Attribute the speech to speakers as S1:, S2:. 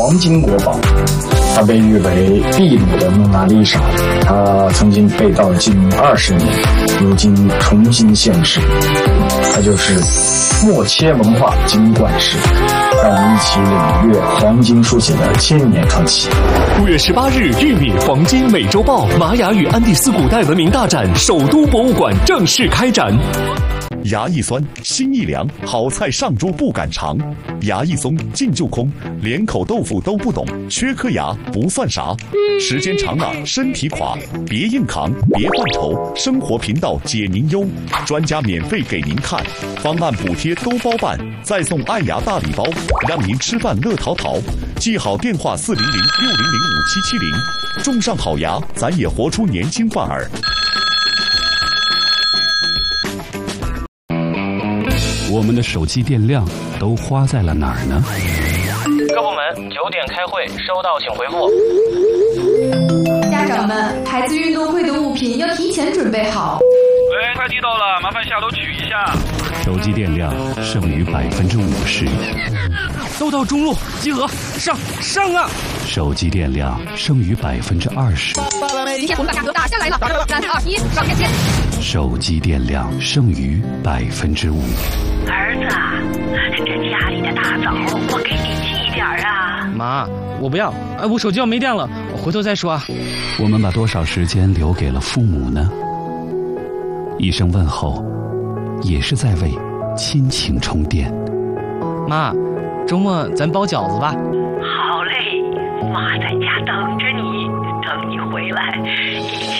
S1: 黄金国宝，它被誉为秘鲁的蒙娜丽莎。它曾经被盗近20年，如今重新现世。它就是默切文化金冠石。让我们一起领略黄金书写的千年传奇。
S2: 5月18日，玉米黄金美洲豹玛雅与安第斯古代文明大展首都博物馆正式开展。
S3: 牙一酸，心一凉，好菜上桌不敢尝。牙一松，劲就空，连口豆腐都不懂，缺颗牙不算啥。时间长了，身体垮，别硬扛，别犯愁，生活频道解您忧，专家免费给您看，方案补贴都包办，再送爱牙大礼包，让您吃饭乐淘淘。记好电话400-6005-770，种上好牙，咱也活出年轻范儿。
S4: 我们的手机电量都花在了哪儿呢？
S5: 各部门9点开会，收到请回复。
S6: 家长们，孩子运动会的物品要提前准备好。
S7: 喂，快递到了，麻烦下楼取一下。
S4: 手机电量剩余50%。
S8: 都到中路集合，上啊！
S4: 手机电量剩余20%。
S9: 今天红的价格打下来了，3、2、1，上线。
S4: 手机电量剩余5%。
S10: 儿子，这家里的大枣我给你寄点啊。
S8: 妈，我不要，我手机要没电了，我回头再说啊。
S4: 我们把多少时间留给了父母呢？一声问候，也是在为亲情充电。
S8: 妈，周末咱包饺子吧。
S10: 好嘞，妈在家等着你，等你回来一起